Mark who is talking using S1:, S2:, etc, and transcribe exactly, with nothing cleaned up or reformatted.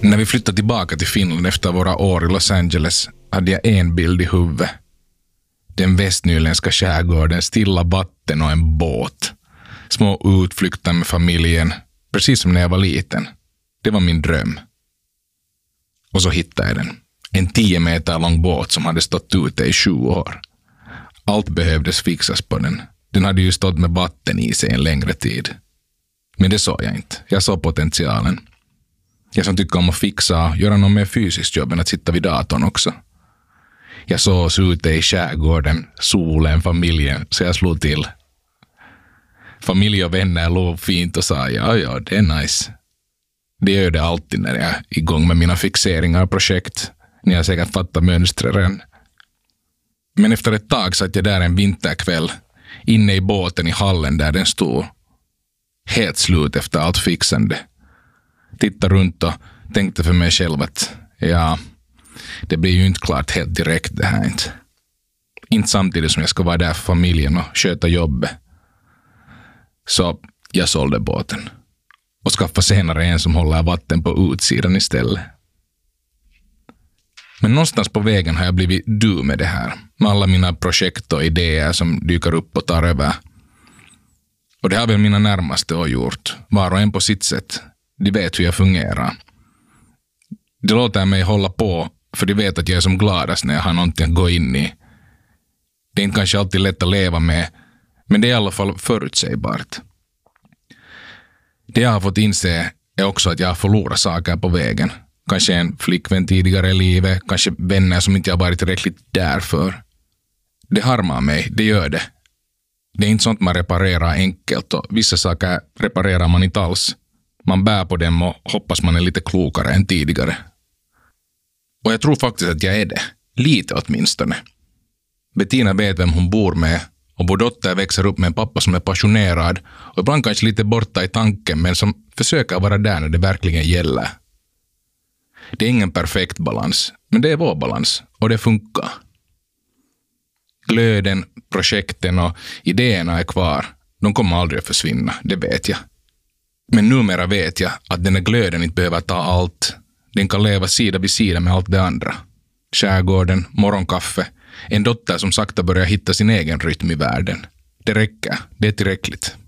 S1: När vi flyttade tillbaka till Finland efter våra år i Los Angeles hade jag en bild i huvudet. Den västnyländska skärgården, stilla vatten och en båt. Små utflykter med familjen, precis som när jag var liten. Det var min dröm. Och så hittade jag den. En tio meter lång båt som hade stått ute i sju år. Allt behövdes fixas på den. Den hade ju stått med vatten i sig en längre tid. Men det såg jag inte. Jag såg potentialen. Jag som tycker om att fixa, göra något mer fysiskt jobb än att sitta vid datorn också. Jag såg oss ute i skärgården, solen, familjen, så jag slog till. Familj och vänner låg fint och sa ja, ja, det är nice. Det gör det alltid när jag är igång med mina fixeringar och projekt. Ni har säkert fattat mönstren. Men efter ett tag satt jag där en vinterkväll, inne i båten i hallen där den stod. Helt slut efter allt fixande. Tittade runt och tänkte för mig själv att ja, det blir ju inte klart helt direkt det här inte. Inte samtidigt som jag ska vara där för familjen och sköta jobbet. Så jag sålde båten. Och skaffade senare en som håller vatten på utsidan istället. Men någonstans på vägen har jag blivit du med det här. Med alla mina projekt och idéer som dyker upp och tar över. Och det har väl mina närmaste och gjort. Var och en på sitt sätt. De vet hur jag fungerar. Det låter mig hålla på för de vet att jag är som gladast när jag har någonting att gå in i. Det är inte kanske alltid lätt att leva med, men det är i alla fall förutsägbart. Det jag har fått inse är också att jag har förlorat saker på vägen. Kanske en flickvän tidigare i livet, kanske vänner som inte har varit tillräckligt därför. Det harmar mig, det gör det. Det är inte sånt man reparerar enkelt och vissa saker reparerar man inte alls. Man bär på dem och hoppas man är lite klokare än tidigare. Och jag tror faktiskt att jag är det. Lite åtminstone. Bettina vet vem hon bor med och vår dotter växer upp med en pappa som är passionerad och ibland kanske lite borta i tanken men som försöker vara där när det verkligen gäller. Det är ingen perfekt balans, men det är vår balans och det funkar. Glöden, projekten och idéerna är kvar. De kommer aldrig att försvinna, det vet jag. Men numera vet jag att den här glöden inte behöver ta allt. Den kan leva sida vid sida med allt det andra. Skärgården, morgonkaffe, en dotter som sakta börjar hitta sin egen rytm i världen. Det räcker, det är tillräckligt.